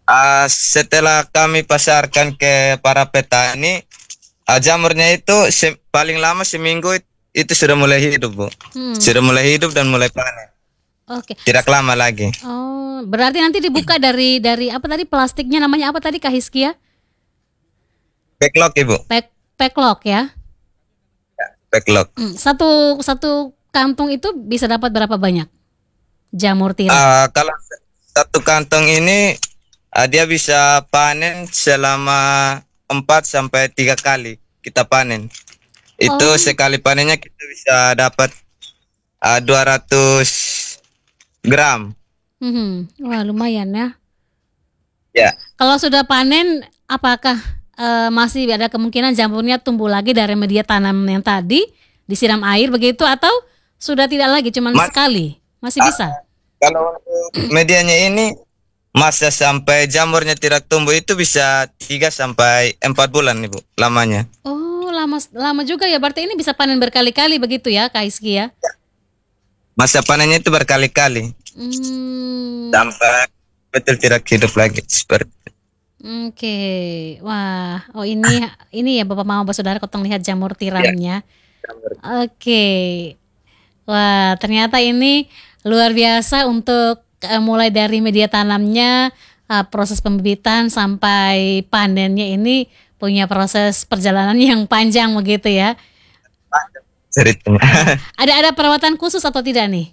Setelah kami pasarkan ke para petani, jamurnya itu paling lama seminggu itu sudah mulai hidup, Bu. Hmm, Sudah mulai hidup dan mulai panen. oke. Tidak lama lagi. Oh, berarti nanti dibuka dari apa tadi plastiknya namanya apa tadi Kak Hiskia? Backlog, Ibu. Packlock ya. Backlog. Satu satu kantung itu bisa dapat berapa banyak jamur tiram? Kalau satu kantong ini dia bisa panen selama 4 sampai 3 kali kita panen. Itu Oh, sekali panennya kita bisa dapat 200 gram. wah lumayan ya. Ya, Kalau sudah panen, apakah masih ada kemungkinan jamurnya tumbuh lagi dari media tanam yang tadi disiram air begitu atau sudah tidak lagi cuman Mas, sekali? Masih ah, bisa? kalau untuk medianya ini masa sampai jamurnya tidak tumbuh itu bisa 3 sampai 4 bulan, Ibu, lamanya. Oh, lama lama juga ya. Berarti ini bisa panen berkali-kali begitu ya, Kak Iski ya? Masa panennya itu berkali-kali Hmm, sampai betul tidak hidup lagi seperti. oke. Wah, oh ini ya Bapak Mama Bapak Saudara kotong lihat jamur Ya, tiramnya. Oke. Wah, ternyata ini luar biasa untuk mulai dari media tanamnya, proses pembibitan sampai panennya ini punya proses perjalanan yang panjang begitu ya. ceritanya. Ada perawatan khusus atau tidak nih?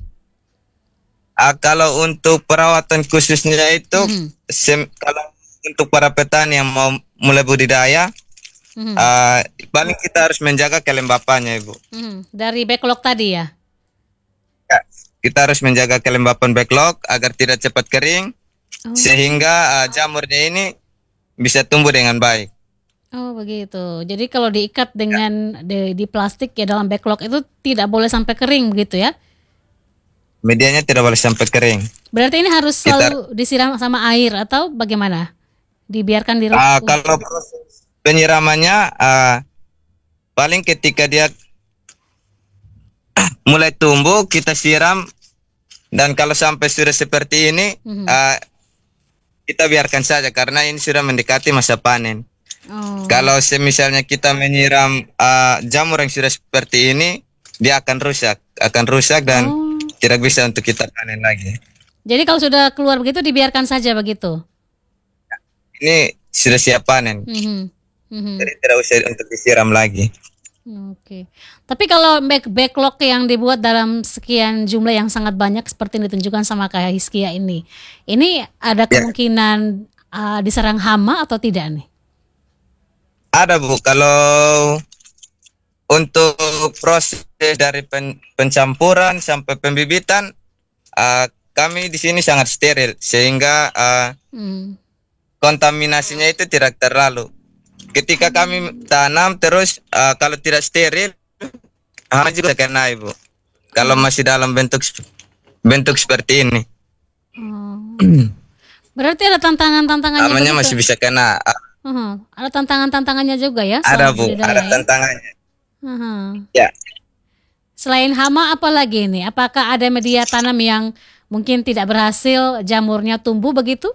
Kalau untuk perawatan khususnya itu, Mhm, kalau untuk para petani yang mau mulai budidaya, mhm, ah, paling kita harus menjaga kelembapannya, Ibu. dari backlog tadi ya? Ya, kita harus menjaga kelembapan backlog agar tidak cepat kering, Oh, sehingga jamurnya ini bisa tumbuh dengan baik. oh begitu. Jadi kalau diikat dengan di plastik ya dalam backlog itu tidak boleh sampai kering begitu ya? Medianya tidak boleh sampai kering. Berarti ini harus Kita selalu disiram sama air atau bagaimana? Dibiarkan di kalau proses penyiramannya paling ketika dia mulai tumbuh kita siram, dan kalau sampai sudah seperti ini Mhm. kita biarkan saja karena ini sudah mendekati masa panen. Oh. Kalau misalnya kita menyiram jamur yang sudah seperti ini, dia akan rusak dan Oh. tidak bisa untuk kita panen lagi. Jadi kalau sudah keluar begitu dibiarkan saja begitu? Ini sudah siap panen, Mhm. Mhm. jadi tidak usah untuk disiram lagi. Oke. Tapi kalau backlog yang dibuat dalam sekian jumlah yang sangat banyak seperti yang ditunjukkan sama kayak Hiskia ini ada Ya, kemungkinan diserang hama atau tidak nih? ada, Bu. Kalau untuk proses dari pencampuran sampai pembibitan, kami di sini sangat steril sehingga Hmm. kontaminasinya itu tidak terlalu. Ketika kami tanam terus kalau tidak steril, hama juga kena, Ibu. Kalau Oh. masih dalam bentuk seperti ini, Oh. Berarti ada tantangan-tantangannya hamanya begitu? masih bisa kena. Ada tantangan-tantangannya juga ya Ada, selama Bu, ada budidaya ya? tantangannya. Mhm. Ya, Selain hama apa lagi nih? Apakah ada media tanam yang mungkin tidak berhasil jamurnya tumbuh begitu?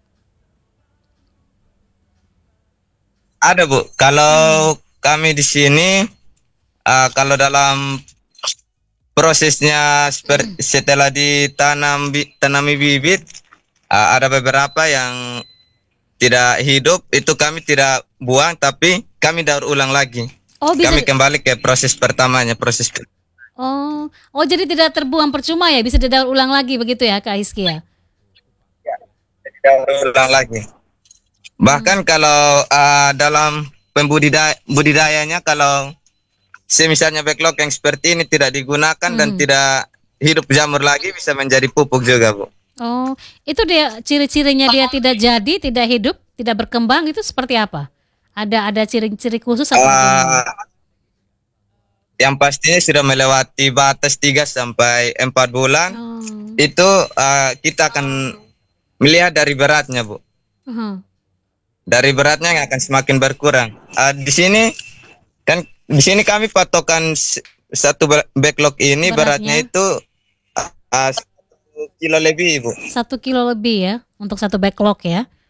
ada, Bu. Mhm. Kalau kami di sini, kalau dalam prosesnya setelah tanami bibit, ada beberapa yang tidak hidup, itu kami tidak buang tapi kami daur ulang lagi. Oh bisa, Kami kembali ke proses pertamanya, proses oh jadi tidak terbuang percuma ya, bisa didaur ulang lagi begitu ya Kak Hizki ya? daur ulang lagi. Hmm. Bahkan kalau dalam budidayanya, kalau misalnya backlog yang seperti ini tidak digunakan dan Mhm. tidak hidup jamur lagi, bisa menjadi pupuk juga, Bu. Oh, itu dia ciri-cirinya dia tidak jadi, tidak hidup, tidak berkembang itu seperti apa? Ada ciri-ciri khusus atau bagaimana? Ah, yang pastinya sudah melewati batas 3 sampai 4 bulan, Oh. itu kita akan melihat dari beratnya, Bu. Mhm. Dari beratnya yang akan semakin berkurang. Di sini kami patokan satu backlog ini beratnya Beratnya itu 1 kilo lebih, Ibu. 1 kilo lebih ya untuk satu backlog ya?